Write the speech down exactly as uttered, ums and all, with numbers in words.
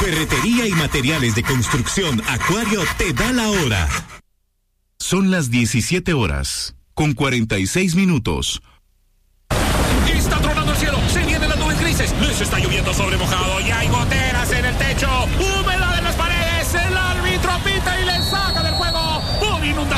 Ferretería y materiales de construcción Acuario te da la hora. Son las diecisiete horas, con cuarenta y seis minutos. Está tronando el cielo, se vienen las nubes grises, les está lloviendo sobre mojado y hay goteras en el